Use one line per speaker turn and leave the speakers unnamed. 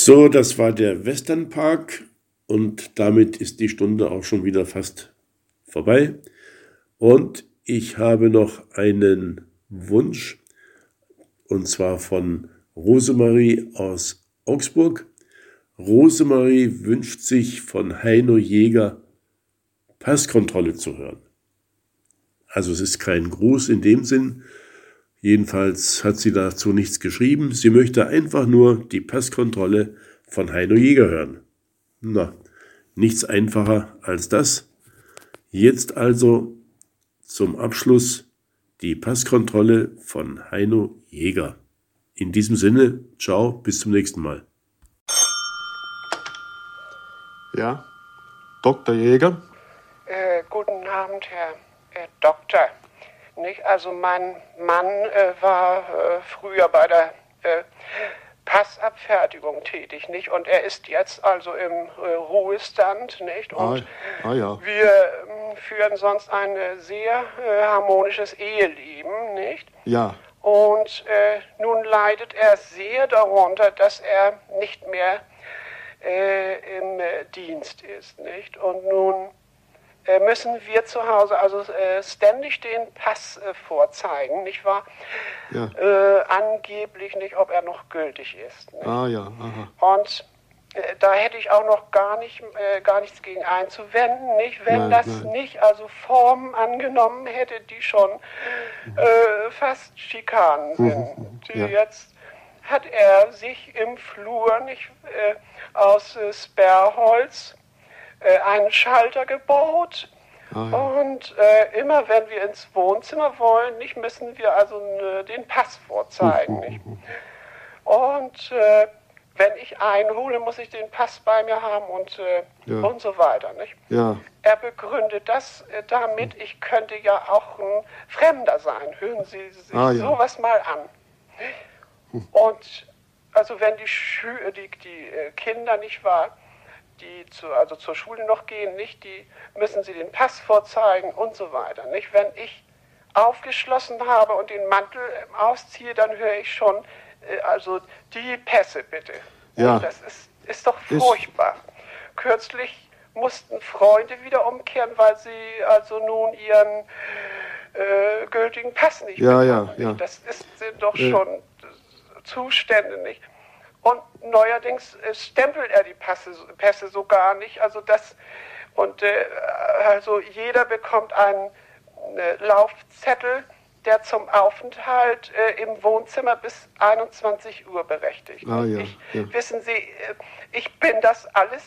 So, das war der Westernpark und damit ist die Stunde auch schon wieder fast vorbei. Und ich habe noch einen Wunsch und zwar von Rosemarie aus Augsburg. Rosemarie wünscht sich von Heino Jäger Passkontrolle zu hören. Also es ist kein Gruß in dem Sinn. Jedenfalls hat sie dazu nichts geschrieben. Sie möchte einfach nur die Passkontrolle von Heino Jäger hören. Na, nichts einfacher als das. Jetzt also zum Abschluss die Passkontrolle von Heino Jäger. In diesem Sinne, ciao, bis zum nächsten Mal.
Ja, Dr. Jäger?
Guten Abend, Herr Doktor. Nicht? Also mein Mann war früher bei der Passabfertigung tätig, nicht? Und er ist jetzt also im Ruhestand, nicht? Und
ja.
wir führen sonst ein sehr harmonisches Eheleben, nicht?
Ja.
Und nun leidet er sehr darunter, dass er nicht mehr im Dienst ist, nicht? Und nun müssen wir zu Hause also ständig den Pass vorzeigen, nicht wahr?
Ja.
Angeblich nicht, ob er noch gültig ist. Nicht?
Ja, aha.
Und da hätte ich auch noch gar nichts gegen einzuwenden, nicht? Wenn das nicht also Formen angenommen hätte, die schon fast Schikanen sind. Jetzt hat er sich im Flur nicht aus Sperrholz einen Schalter gebaut und immer wenn wir ins Wohnzimmer wollen, nicht, müssen wir also den Pass vorzeigen. Nicht? Und wenn ich einhole, muss ich den Pass bei mir haben und so weiter. Nicht?
Ja.
Er begründet das damit, ich könnte ja auch ein Fremder sein. Hören Sie sich sowas mal an. Und also wenn die Kinder nicht wahr, die zur Schule noch gehen, nicht, die müssen sie den Pass vorzeigen und so weiter. Nicht? Wenn ich aufgeschlossen habe und den Mantel ausziehe, dann höre ich schon, also die Pässe bitte.
Ja.
Das ist doch furchtbar. Kürzlich mussten Freunde wieder umkehren, weil sie also nun ihren gültigen Pass nicht bekommen.
Ja.
Das sind doch schon Zustände, nicht? Und neuerdings stempelt er die Pässe so gar nicht. Also also jeder bekommt einen Laufzettel, der zum Aufenthalt im Wohnzimmer bis 21 Uhr berechtigt.
Ja.
Wissen Sie, ich bin das alles